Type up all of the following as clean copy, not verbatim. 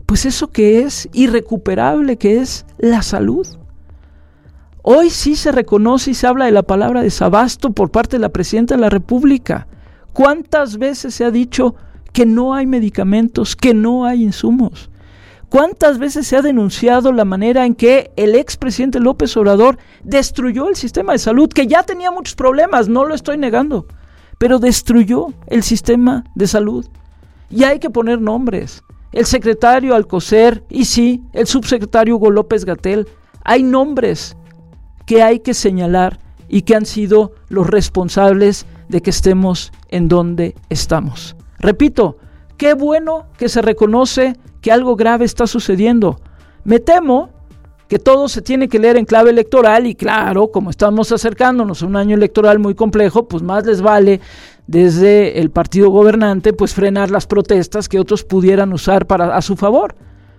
pues eso que es irrecuperable, que es la salud. Hoy sí se reconoce y se habla de la palabra desabasto por parte de la Presidenta de la República. ¿Cuántas veces se ha dicho que no hay medicamentos, que no hay insumos? ¿Cuántas veces se ha denunciado la manera en que el expresidente López Obrador destruyó el sistema de salud, que ya tenía muchos problemas, no lo estoy negando, pero destruyó el sistema de salud? Y hay que poner nombres. El secretario Alcocer y sí, el subsecretario Hugo López-Gatell. Hay nombres que hay que señalar y que han sido los responsables de que estemos en donde estamos. Repito, qué bueno que se reconoce que algo grave está sucediendo. Me temo que todo se tiene que leer en clave electoral y claro, como estamos acercándonos a un año electoral muy complejo, pues más les vale desde el partido gobernante pues frenar las protestas que otros pudieran usar a su favor.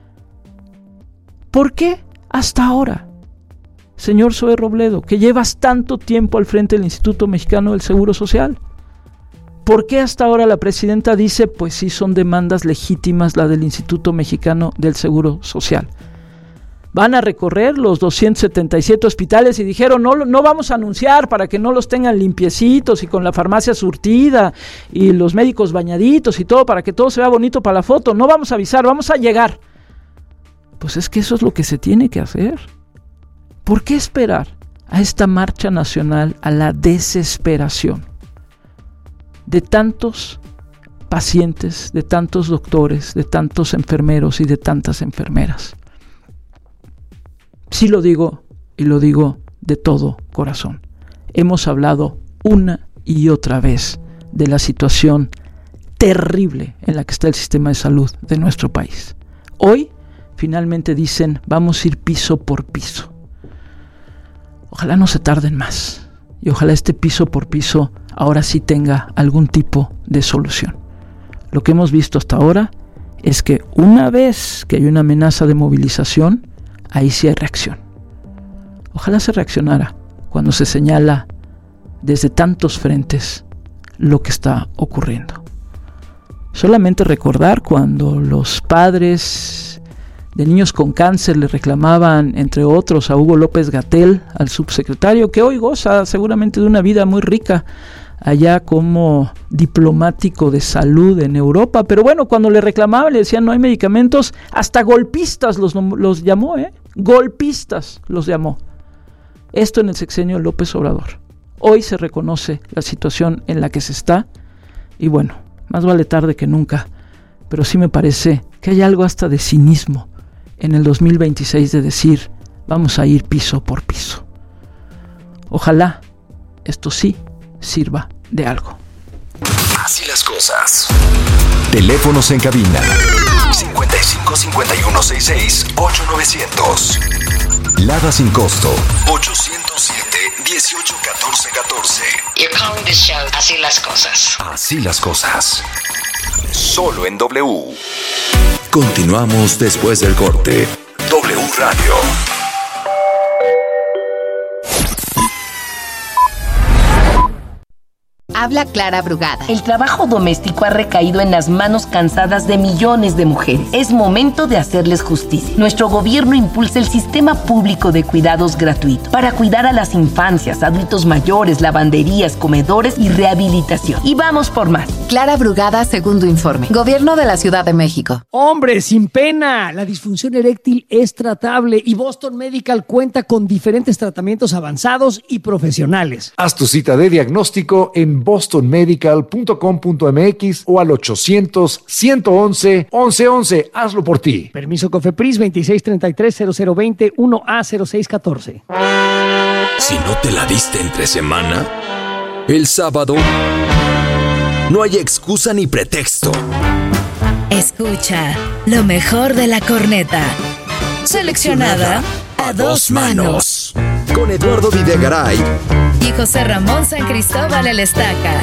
¿Por qué hasta ahora? Señor Zoe Robledo, que llevas tanto tiempo al frente del Instituto Mexicano del Seguro Social, ¿por qué hasta ahora la presidenta dice, pues sí son demandas legítimas la del Instituto Mexicano del Seguro Social? Van a recorrer los 277 hospitales y dijeron, no vamos a anunciar para que no los tengan limpiecitos y con la farmacia surtida y los médicos bañaditos y todo, para que todo se vea bonito para la foto, no vamos a avisar, vamos a llegar. Pues es que eso es lo que se tiene que hacer. ¿Por qué esperar a esta marcha nacional, a la desesperación de tantos pacientes, de tantos doctores, de tantos enfermeros y de tantas enfermeras? Sí lo digo y lo digo de todo corazón. Hemos hablado una y otra vez de la situación terrible en la que está el sistema de salud de nuestro país. Hoy finalmente dicen, vamos a ir piso por piso. Ojalá no se tarden más y ojalá este piso por piso ahora sí tenga algún tipo de solución. Lo que hemos visto hasta ahora es que una vez que hay una amenaza de movilización, ahí sí hay reacción. Ojalá se reaccionara cuando se señala desde tantos frentes lo que está ocurriendo. Solamente recordar cuando los padres de niños con cáncer le reclamaban, entre otros, a Hugo López-Gatell, al subsecretario, que hoy goza seguramente de una vida muy rica allá como diplomático de salud en Europa, pero bueno, cuando le reclamaban, le decían no hay medicamentos, hasta golpistas los llamó, golpistas los llamó. Esto en el sexenio de López Obrador. Hoy se reconoce la situación en la que se está y bueno, más vale tarde que nunca, pero sí me parece que hay algo hasta de cinismo en el 2026 de decir, vamos a ir piso por piso. Ojalá esto sí sirva de algo. Así las cosas. Teléfonos en cabina 55 51 66 8900. Lada sin costo 807 18 14 14. You're calling this show Así las cosas. Así las cosas. Solo en W. Continuamos después del corte. W Radio. Habla Clara Brugada. El trabajo doméstico ha recaído en las manos cansadas de millones de mujeres. Es momento de hacerles justicia. Nuestro gobierno impulsa el sistema público de cuidados gratuito para cuidar a las infancias, adultos mayores, lavanderías, comedores y rehabilitación. Y vamos por más. Clara Brugada, segundo informe. Gobierno de la Ciudad de México. ¡Hombre, sin pena! La disfunción eréctil es tratable y Boston Medical cuenta con diferentes tratamientos avanzados y profesionales. Haz tu cita de diagnóstico en bostonmedical.com.mx o al 800-111-1111. Hazlo por ti. Permiso COFEPRIS 2633-0020 1A0614. Si no te la diste entre semana, el sábado no hay excusa ni pretexto. Escucha lo mejor de la corneta. Seleccionada a dos manos. Con Eduardo Videgaray Y José Ramón San Cristóbal el Estaca.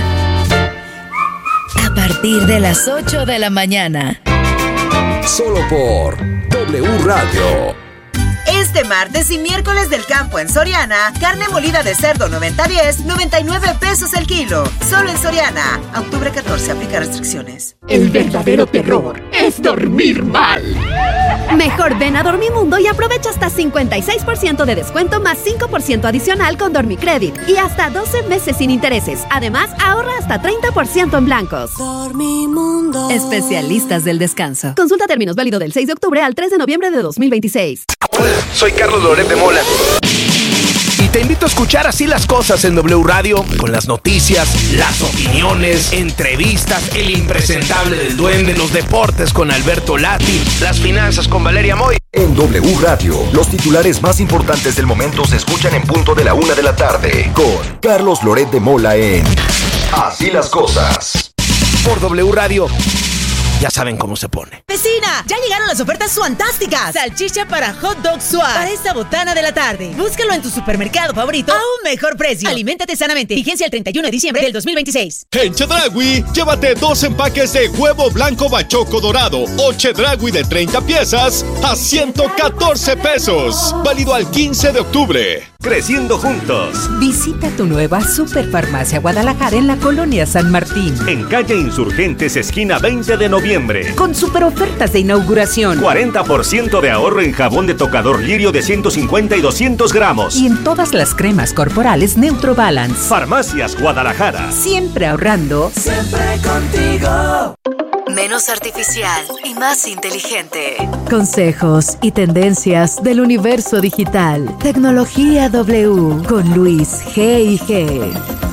A partir de las 8 de la mañana. Solo por W Radio. Este martes y miércoles del campo en Soriana, carne molida de cerdo 90-10, 99 pesos el kilo. Solo en Soriana. A octubre 14, aplica restricciones. El verdadero terror es dormir mal. Mejor ven a Dormimundo y aprovecha hasta 56% de descuento más 5% adicional con Dormicredit y hasta 12 meses sin intereses. Además, ahorra hasta 30% en blancos. Dormimundo. Especialistas del descanso. Consulta términos, válido del 6 de octubre al 3 de noviembre de 2026. Hola, soy Carlos Loret de Mola. Y te invito a escuchar Así las Cosas en W Radio, con las noticias, las opiniones, entrevistas, el impresentable del duende, los deportes con Alberto Lati, las finanzas con Valeria Moy. En W Radio, los titulares más importantes del momento se escuchan en punto de la 1 de la tarde, con Carlos Loret de Mola en Así las Cosas. Por W Radio. Ya saben cómo se pone. ¡Vecina! ¡Ya llegaron las ofertas fantásticas! Salchicha para hot dog Suar para esta botana de la tarde. Búscalo en tu supermercado favorito a un mejor precio. Aliméntate sanamente. Vigencia el 31 de diciembre del 2026. En Chedraui, llévate 2 empaques de huevo blanco bachoco dorado o Chedraui de 30 piezas a 114 pesos. Válido al 15 de octubre. Creciendo juntos. Visita tu nueva Superfarmacia Guadalajara en la colonia San Martín. En calle Insurgentes, esquina 20 de noviembre. Con super ofertas de inauguración. 40% de ahorro en jabón de tocador Lirio de 150 y 200 gramos. Y en todas las cremas corporales Neutrobalance. Farmacias Guadalajara. Siempre ahorrando. Siempre contigo. Menos artificial y más inteligente. Consejos y tendencias del universo digital. Tecnología W con Luis G&G.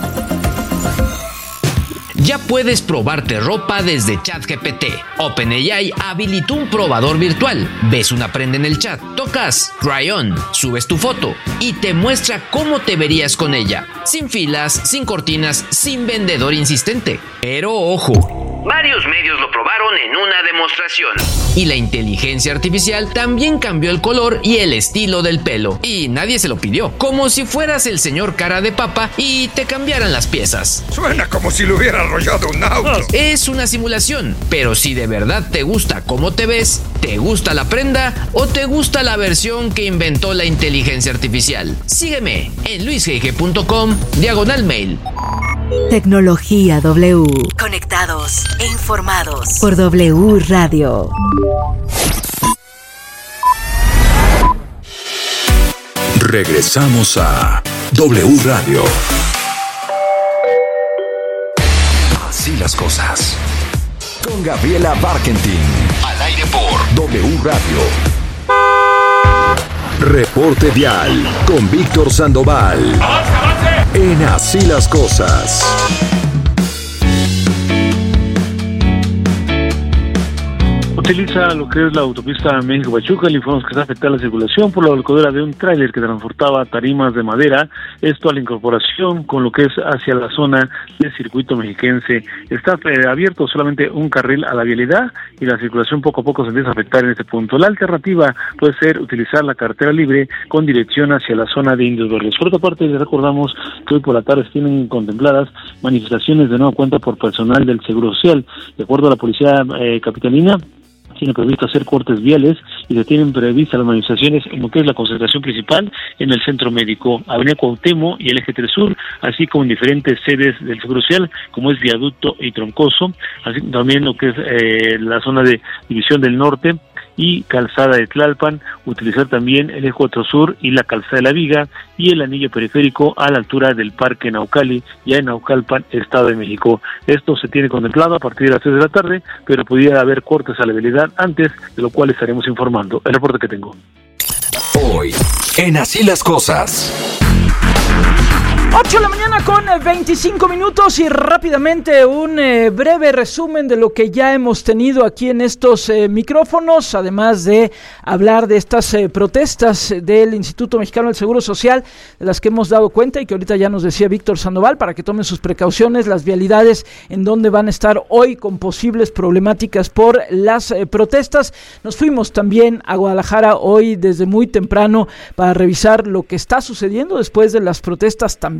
Ya puedes probarte ropa desde ChatGPT. OpenAI habilitó un probador virtual. Ves una prenda en el chat, tocas Try On, subes tu foto y te muestra cómo te verías con ella. Sin filas, sin cortinas, sin vendedor insistente. Pero ojo, varios medios lo probaron en una demostración. Y la inteligencia artificial también cambió el color y el estilo del pelo. Y nadie se lo pidió. Como si fueras el señor cara de papa y te cambiaran las piezas. Suena como si lo hubiera arrollado un auto. Es una simulación, pero si de verdad te gusta cómo te ves, te gusta la prenda o te gusta la versión que inventó la inteligencia artificial. Sígueme en luisgg.com/mail. Tecnología W. Conectados e informados por W Radio. Regresamos a W Radio. Así las cosas. Con Gabriela Barkentin. Al aire por W Radio. Reporte Vial con Víctor Sandoval. En Así las Cosas. Utiliza lo que es la autopista México-Pachuca. Le informamos que está afectada la circulación por la volcadura de un tráiler que transportaba tarimas de madera. Esto a la incorporación con lo que es hacia la zona del circuito mexiquense. Está abierto solamente un carril a la vialidad y la circulación poco a poco se empieza a afectar en este punto. La alternativa puede ser utilizar la carretera libre con dirección hacia la zona de Indios Verdes. Por otra parte, les recordamos que hoy por la tarde tienen contempladas manifestaciones de nueva cuenta por personal del Seguro Social. De acuerdo a la Policía Capitalina, tiene previsto hacer cortes viales y se tienen previstas las manifestaciones en lo que es la concentración principal en el Centro Médico, Avenida Cuauhtémoc y el Eje 3 Sur, así como en diferentes sedes del Seguro Social, como es Viaducto y Troncoso, así también lo que es la zona de División del Norte y Calzada de Tlalpan, utilizar también el Eje 4 Sur y la Calzada de la Viga y el anillo periférico a la altura del Parque Naucali, ya en Naucalpan, Estado de México. Esto se tiene contemplado a partir de las 3 de la tarde, pero pudiera haber cortes a la vialidad antes, de lo cual estaremos informando. El reporte que tengo. Hoy, en Así las Cosas. 8 de la mañana con 25 minutos y rápidamente un breve resumen de lo que ya hemos tenido aquí en estos micrófonos, además de hablar de estas protestas del Instituto Mexicano del Seguro Social, de las que hemos dado cuenta y que ahorita ya nos decía Víctor Sandoval, para que tomen sus precauciones, las vialidades en donde van a estar hoy con posibles problemáticas por las protestas. Nos fuimos también a Guadalajara hoy desde muy temprano para revisar lo que está sucediendo después de las protestas también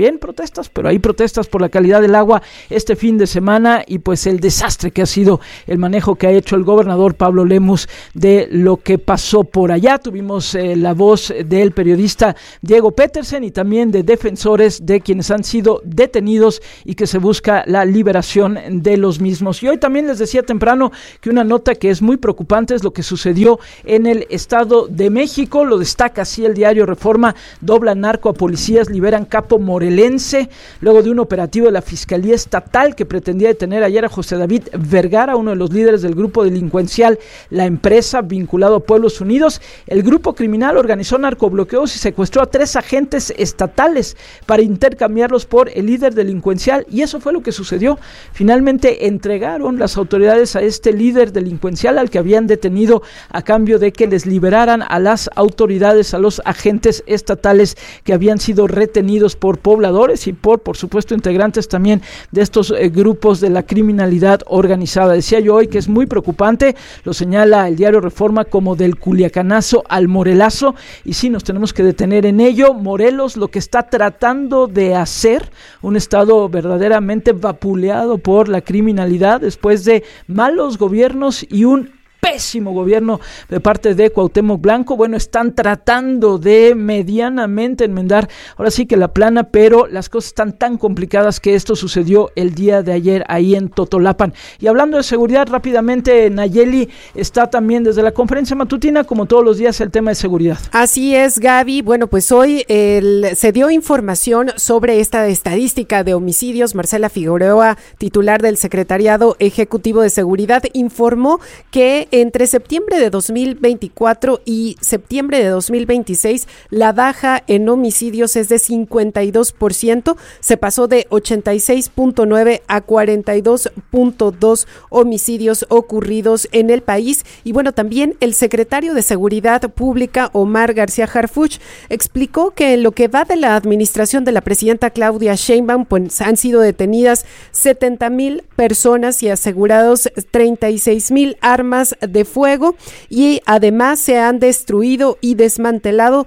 también protestas, pero hay protestas por la calidad del agua este fin de semana y pues el desastre que ha sido el manejo que ha hecho el gobernador Pablo Lemus de lo que pasó por allá. Tuvimos la voz del periodista Diego Petersen y también de defensores de quienes han sido detenidos y que se busca la liberación de los mismos. Y hoy también les decía temprano que una nota que es muy preocupante es lo que sucedió en el Estado de México. Lo destaca así el diario Reforma: doblan narco a policías, liberan capo morelense, luego de un operativo de la Fiscalía Estatal que pretendía detener ayer a José David Vergara, uno de los líderes del grupo delincuencial La Empresa, vinculado a Pueblos Unidos. El grupo criminal organizó narcobloqueos y secuestró a 3 agentes estatales para intercambiarlos por el líder delincuencial, y eso fue lo que sucedió. Finalmente entregaron las autoridades a este líder delincuencial al que habían detenido a cambio de que les liberaran a las autoridades, a los agentes estatales que habían sido retenidos por pobladores y por supuesto, integrantes también de estos grupos de la criminalidad organizada. Decía yo hoy que es muy preocupante, lo señala el diario Reforma como del culiacanazo al morelazo, y sí, nos tenemos que detener en ello. Morelos, lo que está tratando de hacer, un estado verdaderamente vapuleado por la criminalidad después de malos gobiernos y un pésimo gobierno de parte de Cuauhtémoc Blanco. Bueno, están tratando de medianamente enmendar ahora sí que la plana, pero las cosas están tan complicadas que esto sucedió el día de ayer ahí en Totolapan. Y hablando de seguridad, rápidamente, Nayeli, está también desde la conferencia matutina, como todos los días, el tema de seguridad. Así es, Gaby. Bueno, pues hoy se dio información sobre esta estadística de homicidios. Marcela Figueroa, titular del Secretariado Ejecutivo de Seguridad, informó que entre septiembre de 2024 y septiembre de 2026, la baja en homicidios es de 52%, se pasó de 86.9 a 42.2 homicidios ocurridos en el país. Y bueno, también el secretario de Seguridad Pública, Omar García Harfuch, explicó que en lo que va de la administración de la presidenta Claudia Sheinbaum, pues han sido detenidas 70,000 personas y asegurados 36,000 armas de fuego, y además se han destruido y desmantelado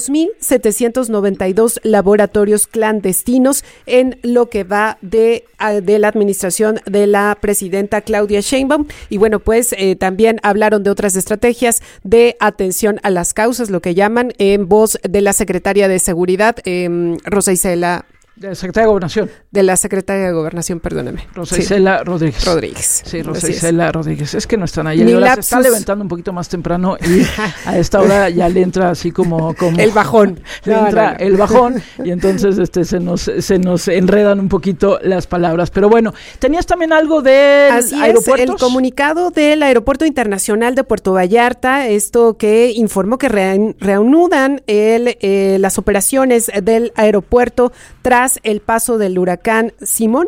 2,792 laboratorios clandestinos en lo que va de la administración de la presidenta Claudia Sheinbaum. Y bueno, pues también hablaron de otras estrategias de atención a las causas, lo que llaman, en voz de la secretaria de Seguridad, Rosa Isela. De la Secretaria de Gobernación. De la Secretaria de Gobernación, perdóneme. Rosa Isela Rodríguez. Sí, Rosa Isela Rodríguez. Es que no están ahí. Se está levantando un poquito más temprano y a esta hora ya le entra así como el bajón. El bajón, y entonces se nos enredan un poquito las palabras. Pero bueno, tenías también algo de aeropuertos. El comunicado del Aeropuerto Internacional de Puerto Vallarta, esto que informó que reanudan las operaciones del aeropuerto tras el paso del huracán Simón,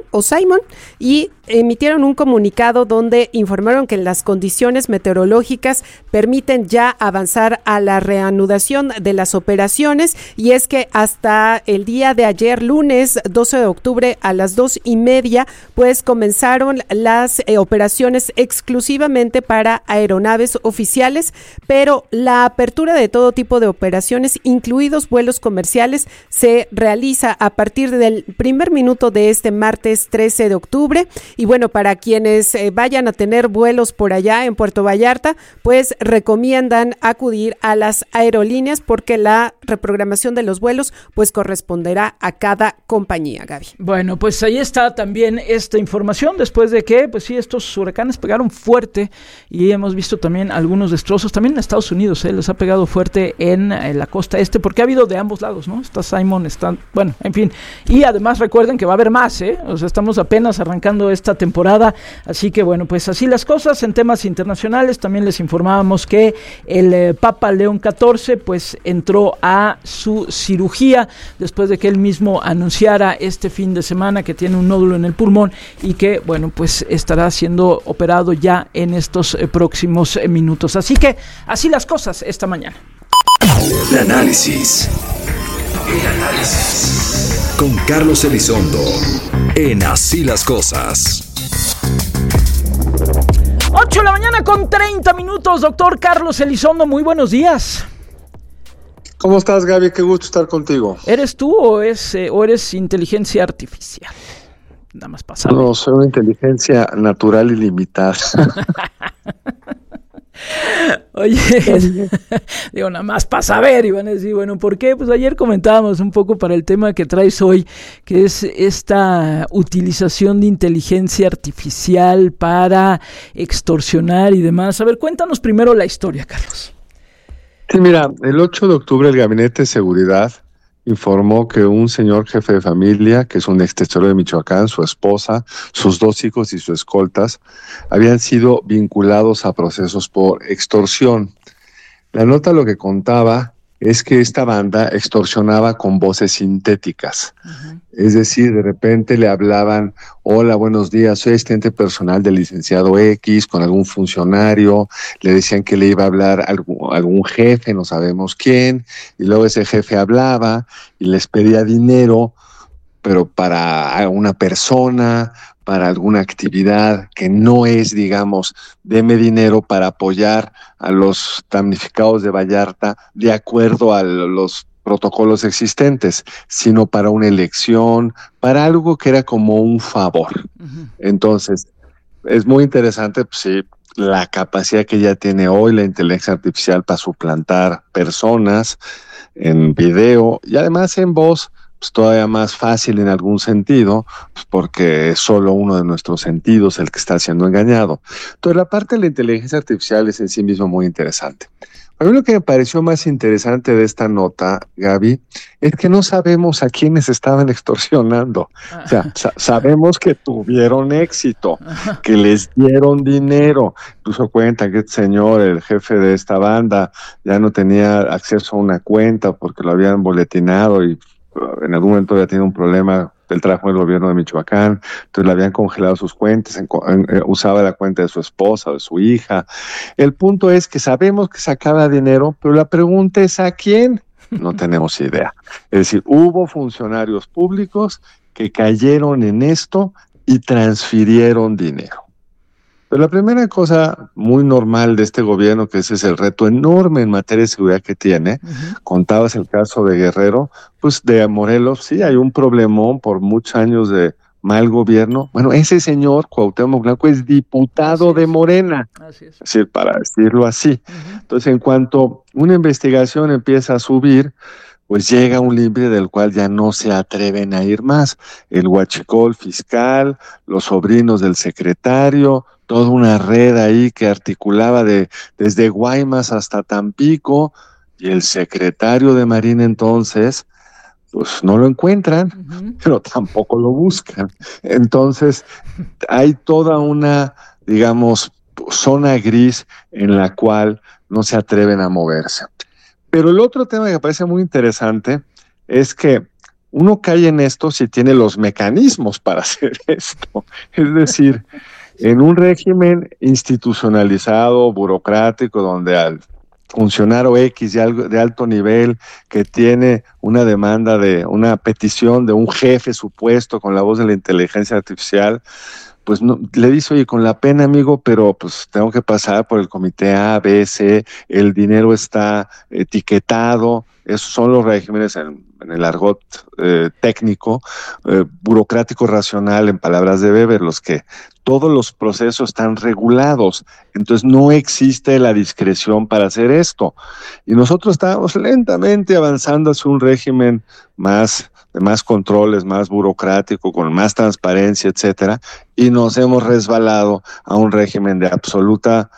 y emitieron un comunicado donde informaron que las condiciones meteorológicas permiten ya avanzar a la reanudación de las operaciones, y es que hasta el día de ayer, lunes 12 de octubre a las 2:30, pues comenzaron las operaciones exclusivamente para aeronaves oficiales, pero la apertura de todo tipo de operaciones, incluidos vuelos comerciales, se realiza a partir del primer minuto de este martes 13 de octubre. Y bueno, para quienes vayan a tener vuelos por allá en Puerto Vallarta, pues recomiendan acudir a las aerolíneas, porque la reprogramación de los vuelos pues corresponderá a cada compañía, Gaby. Bueno, pues ahí está también esta información, después de que, pues sí, estos huracanes pegaron fuerte y hemos visto también algunos destrozos, también en Estados Unidos, les ha pegado fuerte en la costa este, porque ha habido de ambos lados, ¿no? Está Simon, bueno, en fin, y además recuerden que va a haber más, o sea, estamos apenas arrancando esta temporada, así que bueno, pues así las cosas. En temas internacionales también les informábamos que el Papa León XIV pues entró a su cirugía después de que él mismo anunciara este fin de semana que tiene un nódulo en el pulmón y que bueno, pues estará siendo operado ya en estos próximos minutos, así que así las cosas esta mañana. El análisis con Carlos Elizondo en Así las Cosas. 8 de la mañana con 30 minutos, doctor Carlos Elizondo, muy buenos días. ¿Cómo estás, Gaby? Qué gusto estar contigo. ¿Eres tú o eres inteligencia artificial? Nada más pasa. No, soy una inteligencia natural y limitada. Oye, digo, nada más para saber, y van a decir, bueno, ¿por qué? Pues ayer comentábamos un poco para el tema que traes hoy, que es esta utilización de inteligencia artificial para extorsionar y demás. A ver, cuéntanos primero la historia, Carlos. Sí, mira, el 8 de octubre el Gabinete de Seguridad informó que un señor jefe de familia, que es un extensor de Michoacán, su esposa, sus 2 hijos y sus escoltas, habían sido vinculados a procesos por extorsión. La nota lo que contaba es que esta banda extorsionaba con voces sintéticas. Uh-huh. Es decir, de repente le hablaban, hola, buenos días, soy asistente personal del licenciado X, con algún funcionario, le decían que le iba a hablar algún jefe, no sabemos quién, y luego ese jefe hablaba y les pedía dinero, pero para una persona, para alguna actividad que no es, digamos, deme dinero para apoyar a los damnificados de Vallarta de acuerdo a los protocolos existentes, sino para una elección, para algo que era como un favor. Uh-huh. Entonces, es muy interesante, pues sí, la capacidad que ya tiene hoy la inteligencia artificial para suplantar personas en video y además en voz, pues todavía más fácil en algún sentido, pues porque es solo uno de nuestros sentidos el que está siendo engañado. Entonces, la parte de la inteligencia artificial es en sí mismo muy interesante. A mí lo que me pareció más interesante de esta nota, Gaby, es que no sabemos a quiénes estaban extorsionando. O sea, sabemos que tuvieron éxito, que les dieron dinero. Incluso cuentan que este señor, el jefe de esta banda, ya no tenía acceso a una cuenta porque lo habían boletinado y en algún momento había tenido un problema del trabajo del gobierno de Michoacán, entonces le habían congelado sus cuentas, usaba la cuenta de su esposa o de su hija. El punto es que sabemos que sacaba dinero, pero la pregunta es ¿a quién? No tenemos idea. Es decir, hubo funcionarios públicos que cayeron en esto y transfirieron dinero. Pero la primera cosa muy normal de este gobierno, que ese es el reto enorme en materia de seguridad que tiene, contabas el caso de Guerrero, pues de Morelos, sí, hay un problemón por muchos años de mal gobierno. Bueno, ese señor, Cuauhtémoc Blanco, es diputado de Morena, es decir, para decirlo así. Entonces, en cuanto una investigación empieza a subir, pues llega un límite del cual ya no se atreven a ir más. El huachicol fiscal, los sobrinos del secretario, toda una red ahí que articulaba desde Guaymas hasta Tampico, y el secretario de Marina entonces, pues no lo encuentran, pero tampoco lo buscan. Entonces, hay toda una, digamos, zona gris en la cual no se atreven a moverse. Pero el otro tema que me parece muy interesante es que uno cae en esto si tiene los mecanismos para hacer esto. Es decir, en un régimen institucionalizado, burocrático, donde al funcionario X de alto nivel que tiene una demanda de una petición de un jefe supuesto con la voz de la inteligencia artificial, pues no, le dice, oye, con la pena, amigo, pero pues tengo que pasar por el comité A, B, C, el dinero está etiquetado. Esos son los regímenes en el argot técnico, burocrático racional, en palabras de Weber, los que todos los procesos están regulados. Entonces no existe la discreción para hacer esto. Y nosotros estábamos lentamente avanzando hacia un régimen de más controles, más burocrático, con más transparencia, etcétera, y nos hemos resbalado a un régimen de absoluta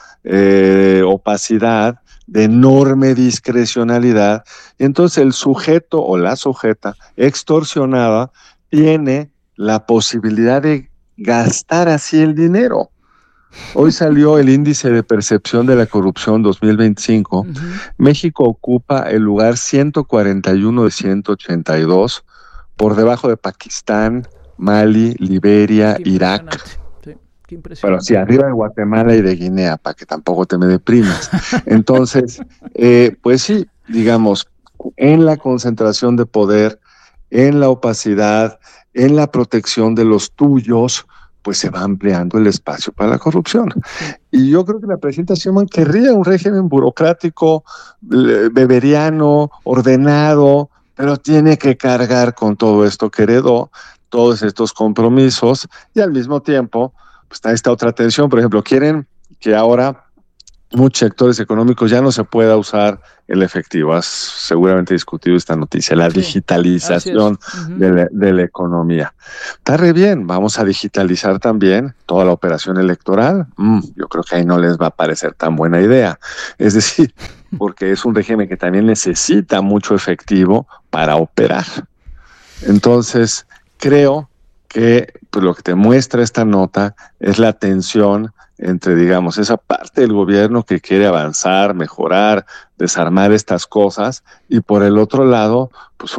opacidad, de enorme discrecionalidad. Entonces el sujeto o la sujeta extorsionada tiene la posibilidad de gastar así el dinero. Hoy salió el índice de percepción de la corrupción 2025. México ocupa el lugar 141 de 182, por debajo de Pakistán, Mali, Liberia, Irak. Pero sí, arriba de Guatemala y de Guinea, para que tampoco te me deprimas. Entonces, pues sí, digamos, en la concentración de poder, en la opacidad, en la protección de los tuyos, pues se va ampliando el espacio para la corrupción. Y yo creo que la presidenta Sheinbaum querría un régimen burocrático, beberiano, ordenado, pero tiene que cargar con todo esto que heredó, todos estos compromisos, y al mismo tiempo pues está esta otra tensión. Por ejemplo, quieren que ahora muchos sectores económicos ya no se pueda usar el efectivo. Has seguramente discutido esta noticia, la digitalización de la economía. Está re bien, vamos a digitalizar también toda la operación electoral. Yo creo que ahí no les va a parecer tan buena idea. Es decir, porque es un régimen que también necesita mucho efectivo para operar. Entonces, creo que pues, lo que te muestra esta nota es la tensión entre, digamos, esa parte del gobierno que quiere avanzar, mejorar, desarmar estas cosas, y por el otro lado, pues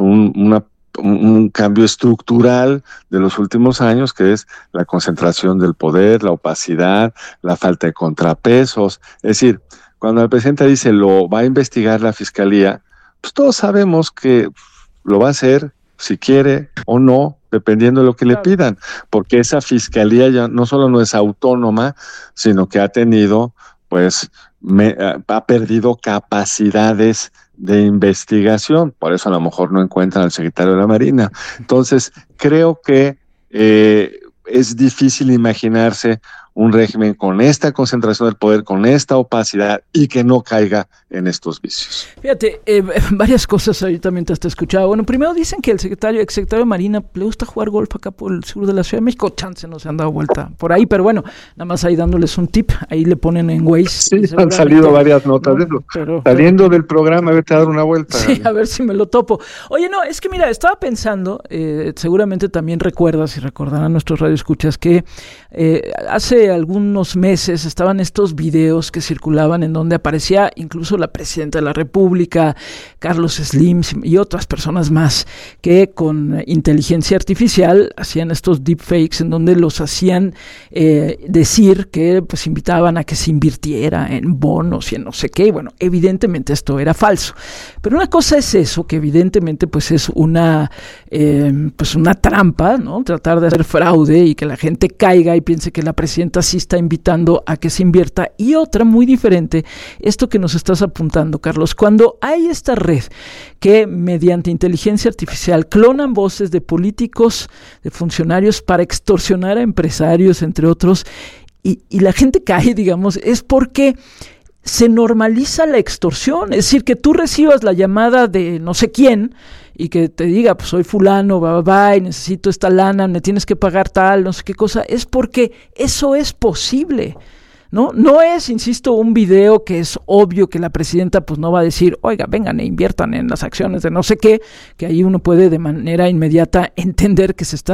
un cambio estructural de los últimos años, que es la concentración del poder, la opacidad, la falta de contrapesos. Es decir, cuando el presidente dice lo va a investigar la fiscalía, pues todos sabemos que lo va a hacer si quiere o no, dependiendo de lo que le pidan, porque esa fiscalía ya no solo no es autónoma, sino que ha tenido, pues, ha perdido capacidades de investigación, por eso a lo mejor no encuentran al secretario de la Marina. Entonces, creo que es difícil imaginarse un régimen con esta concentración del poder, con esta opacidad y que no caiga en estos vicios. Fíjate, varias cosas ahorita mientras te escuchaba. Bueno, primero dicen que el exsecretario de Marina le gusta jugar golf acá por el sur de la Ciudad de México. Chance no se han dado vuelta por ahí, pero bueno, nada más ahí dándoles un tip, ahí le ponen en Waze. Sí, han salido varias notas de eso. Saliendo del programa, vete a dar una vuelta. Sí, a ver si me lo topo. Oye, no, es que mira, estaba pensando, seguramente también recuerdas y recordarán nuestros radioescuchas que hace algunos meses estaban estos videos que circulaban en donde aparecía incluso la presidenta de la República, Carlos Slim y otras personas más que con inteligencia artificial hacían estos deepfakes en donde los hacían decir que pues invitaban a que se invirtiera en bonos y en no sé qué. Y bueno, evidentemente esto era falso. Pero una cosa es eso, que evidentemente pues es una trampa, ¿no? Tratar de hacer fraude y que la gente caiga y piense que la presidenta sí está invitando a que se invierta. Y otra muy diferente, esto que nos estás apuntando, Carlos, cuando hay esta red que mediante inteligencia artificial clonan voces de políticos, de funcionarios para extorsionar a empresarios, entre otros, y la gente cae, digamos, es porque se normaliza la extorsión. Es decir, que tú recibas la llamada de no sé quién y que te diga, pues soy fulano, y necesito esta lana, me tienes que pagar tal, no sé qué cosa, es porque eso es posible, ¿no? No es, insisto, un video que es obvio que la presidenta pues no va a decir, oiga, vengan e inviertan en las acciones de no sé qué, que ahí uno puede de manera inmediata entender que se está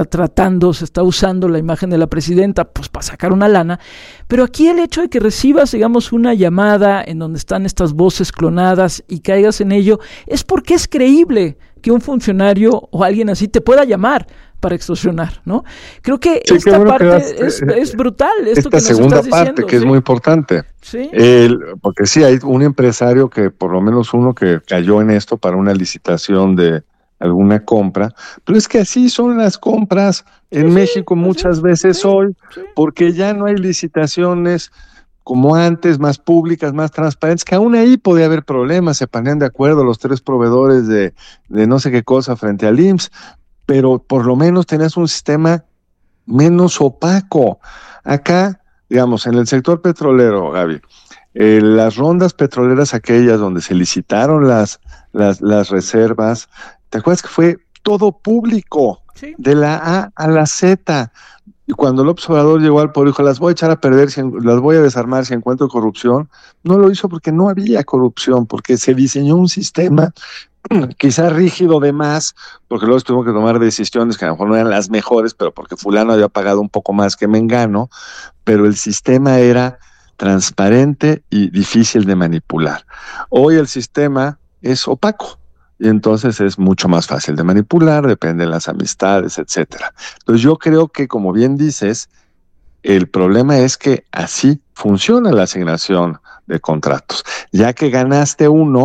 usando la imagen de la presidenta pues para sacar una lana. Pero aquí el hecho de que recibas, digamos, una llamada en donde están estas voces clonadas y caigas en ello, es porque es creíble que un funcionario o alguien así te pueda llamar para extorsionar, ¿no? Creo que sí, esta parte es brutal. Esto esta que nos segunda estás parte, diciendo, que es muy importante. Sí. Porque sí, hay un empresario que, por lo menos uno que cayó en esto para una licitación de alguna compra, pero es que así son las compras en México muchas veces hoy, porque ya no hay licitaciones como antes, más públicas, más transparentes, que aún ahí podía haber problemas, se ponían de acuerdo los tres proveedores de no sé qué cosa frente al IMSS, pero por lo menos tenías un sistema menos opaco. Acá, digamos, en el sector petrolero, Gaby, las rondas petroleras aquellas donde se licitaron las reservas, ¿te acuerdas que fue todo público? Sí. De la A a la Z. Y cuando López Obrador llegó al poder, dijo, las voy a echar a perder, las voy a desarmar si encuentro corrupción. No lo hizo porque no había corrupción, porque se diseñó un sistema quizás rígido de más, porque luego tuvimos que tomar decisiones que a lo mejor no eran las mejores, pero porque fulano había pagado un poco más que mengano, pero el sistema era transparente y difícil de manipular. Hoy el sistema es opaco, y entonces es mucho más fácil de manipular, depende de las amistades, etcétera. Entonces yo creo que, como bien dices, el problema es que así funciona la asignación de contratos. Ya que ganaste uno,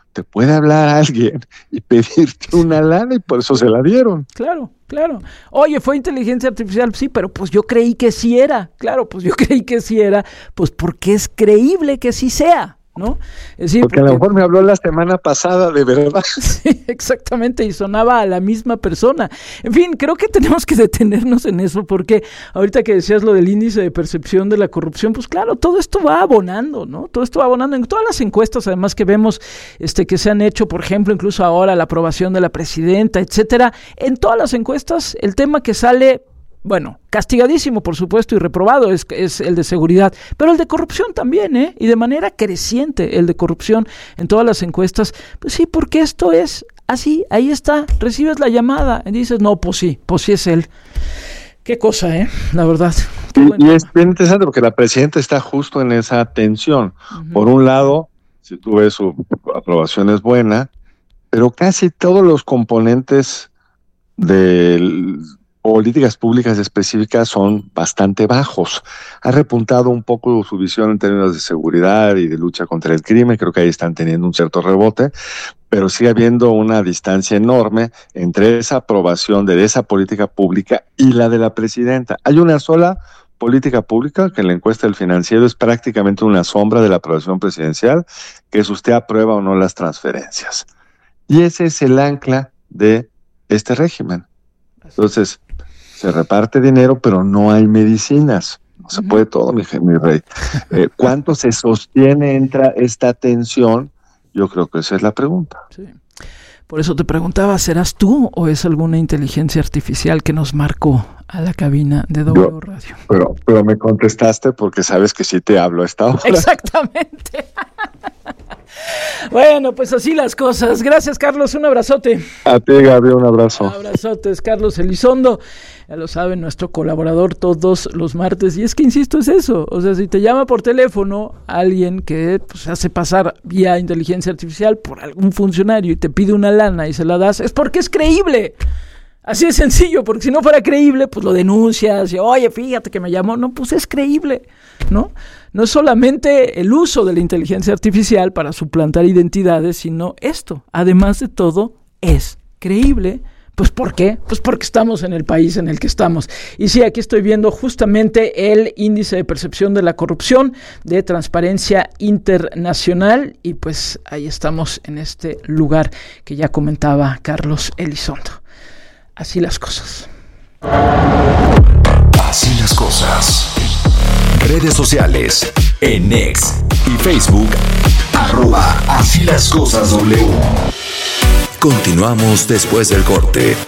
te puede hablar alguien y pedirte una lana y por eso se la dieron. Claro. Oye, ¿fue inteligencia artificial? Sí, pero pues yo creí que sí era. Claro, pues yo creí que sí era, pues porque es creíble que sí sea, ¿no? Es decir, porque a lo mejor me habló la semana pasada de verdad. Sí, exactamente, y sonaba a la misma persona. En fin, creo que tenemos que detenernos en eso, porque ahorita que decías lo del índice de percepción de la corrupción, pues claro, todo esto va abonando, ¿no? Todo esto va abonando en todas las encuestas, además que vemos que se han hecho, por ejemplo, incluso ahora la aprobación de la presidenta, etcétera. En todas las encuestas, el tema que sale, bueno, castigadísimo, por supuesto, y reprobado es el de seguridad, pero el de corrupción también, y de manera creciente el de corrupción en todas las encuestas. Pues sí, porque esto es así, ahí está, recibes la llamada y dices, no, pues sí es él. Qué cosa, la verdad. Y es bien interesante porque la presidenta está justo en esa tensión. Uh-huh. Por un lado, si tú ves, su aprobación es buena, pero casi todos los componentes del políticas públicas específicas son bastante bajos. Ha repuntado un poco su visión en términos de seguridad y de lucha contra el crimen, creo que ahí están teniendo un cierto rebote, pero sigue habiendo una distancia enorme entre esa aprobación de esa política pública y la de la presidenta. Hay una sola política pública que en la encuesta del Financiero es prácticamente una sombra de la aprobación presidencial, que es usted aprueba o no las transferencias. Y ese es el ancla de este régimen. Entonces, se reparte dinero, pero no hay medicinas. No se puede todo, mi rey. ¿Cuánto se sostiene entre esta tensión? Yo creo que esa es la pregunta. Sí. Por eso te preguntaba, ¿serás tú o es alguna inteligencia artificial que nos marcó a la cabina de W Radio? Pero me contestaste porque sabes que sí te hablo a esta hora. Exactamente. Bueno, pues así las cosas. Gracias, Carlos, un abrazote. A ti, Gabriel, un abrazo. Abrazotes, Carlos Elizondo. Ya lo saben, nuestro colaborador todos los martes. Y es que, insisto, es eso. O sea, si te llama por teléfono alguien que pues, hace pasar vía inteligencia artificial por algún funcionario y te pide una lana y se la das, es porque es creíble. Así de sencillo, porque si no fuera creíble, pues lo denuncias y, oye, fíjate que me llamó. No, pues es creíble, ¿no? No es solamente el uso de la inteligencia artificial para suplantar identidades, sino esto, además de todo, es creíble. Pues ¿por qué? Pues porque estamos en el país en el que estamos. Y sí, aquí estoy viendo justamente el índice de percepción de la corrupción de Transparencia Internacional y pues ahí estamos en este lugar que ya comentaba Carlos Elizondo. Así las cosas. Así las cosas. Redes sociales, en X y Facebook, @Así las cosas W. Continuamos después del corte.